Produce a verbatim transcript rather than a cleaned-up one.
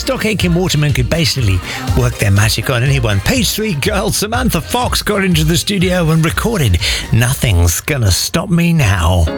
Stock Aitken Waterman could basically work their magic on anyone. Page three girl Samantha Fox got into the studio and recorded Nothing's Gonna Stop Me Now.